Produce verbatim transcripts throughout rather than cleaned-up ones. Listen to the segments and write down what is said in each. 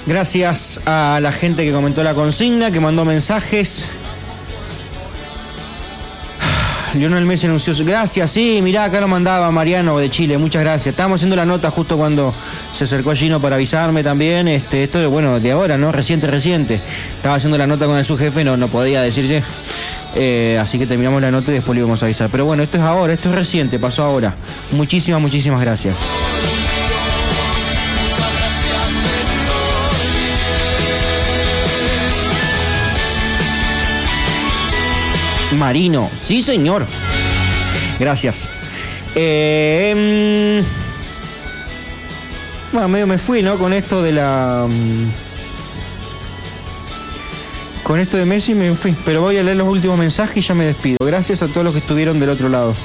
Gracias a la gente que comentó la consigna, que mandó mensajes. Lionel Messi anunció su... Gracias, sí, mirá, acá lo mandaba Mariano de Chile, muchas gracias. Estábamos haciendo la nota justo cuando se acercó Gino para avisarme también. Este, esto es, bueno, de ahora, ¿no? Reciente, reciente. Estaba haciendo la nota con el subjefe, no, no podía decirse. Eh, así que terminamos la nota y después le íbamos a avisar. Pero bueno, esto es ahora, esto es reciente, pasó ahora. Muchísimas, muchísimas gracias. Marino, sí señor. Gracias. Eh, bueno, medio me fui, ¿no? Con esto de la... Con esto de Messi me fui. Pero voy a leer los últimos mensajes y ya me despido. Gracias a todos los que estuvieron del otro lado.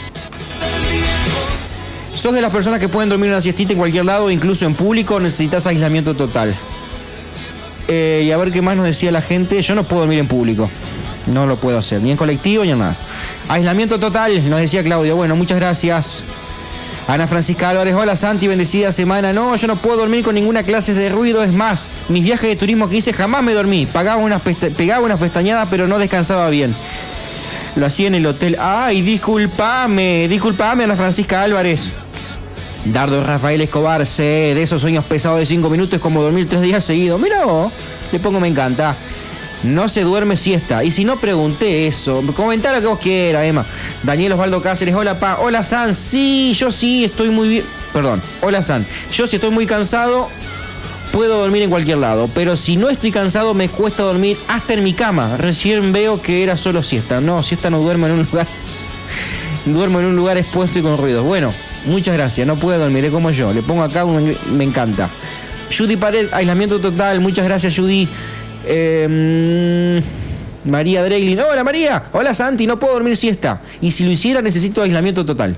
¿Sos de las personas que pueden dormir una siestita en cualquier lado, incluso en público, o necesitas aislamiento total? Eh, y a ver qué más nos decía la gente. Yo no puedo dormir en público. No lo puedo hacer, ni en colectivo ni en nada. Aislamiento total, nos decía Claudio. Bueno, muchas gracias. Ana Francisca Álvarez, hola Santi, bendecida semana. No, yo no puedo dormir con ninguna clase de ruido. Es más, mis viajes de turismo que hice jamás me dormí. Pagaba unas pesta- pegaba unas pestañadas, pero no descansaba bien. Lo hacía en el hotel. Ay, disculpame, disculpame Ana Francisca Álvarez. Dardo Rafael Escobar, sé de esos sueños pesados de cinco minutos, como dormir tres días seguidos. Mira vos, le pongo me encanta. No se duerme siesta. Y si no, pregunté eso. Comentá lo que vos quieras, Emma. Daniel Osvaldo Cáceres. Hola, pa. Hola, San. Sí, yo sí estoy muy bien. Perdón. Hola, San. Yo si estoy muy cansado, puedo dormir en cualquier lado. Pero si no estoy cansado, me cuesta dormir hasta en mi cama. Recién veo que era solo siesta. No, siesta no duermo en un lugar. Duermo en un lugar expuesto y con ruido. Bueno, muchas gracias. No puedo dormir, como yo. Le pongo acá un... Me encanta. Judy Pared, aislamiento total. Muchas gracias, Judy. Eh, María Dreglin. Hola María. Hola Santi, no puedo dormir siesta. Y si lo hiciera necesito aislamiento total.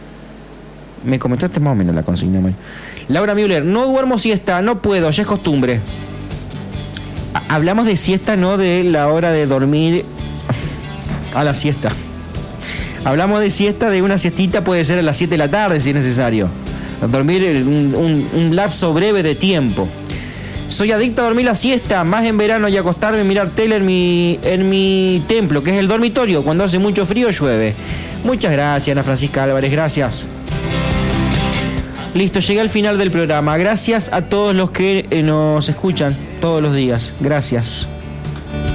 Me comentaste más o menos la consigna, María. Laura Müller. No duermo siesta, no puedo, ya es costumbre. Hablamos de siesta, no de la hora de dormir a la siesta. Hablamos de siesta, de una siestita, puede ser a las siete de la tarde si es necesario. Dormir un, un, un lapso breve de tiempo. Soy adicta a dormir la siesta, más en verano, y acostarme y mirar tele en mi, en mi templo, que es el dormitorio. Cuando hace mucho frío llueve. Muchas gracias, Ana Francisca Álvarez, gracias. Listo, llegué al final del programa. Gracias a todos los que nos escuchan todos los días. Gracias.